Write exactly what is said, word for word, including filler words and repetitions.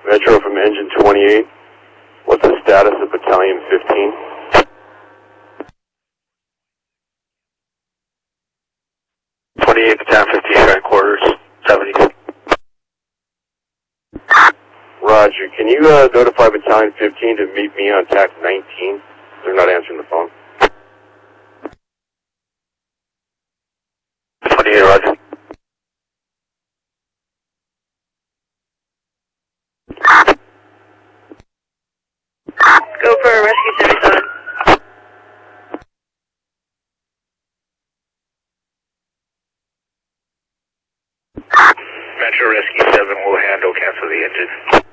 Metro from engine twenty-eight. What's the status of battalion fifteen? twenty-eight, battalion fifteen, right quarters, seventy. Roger. Can you uh, notify battalion fifteen to meet me on tack nineteen? They're not answering the phone. twenty-eight, roger. Go for rescue seventy-seven. Metro Rescue seven will handle, cancel the engine.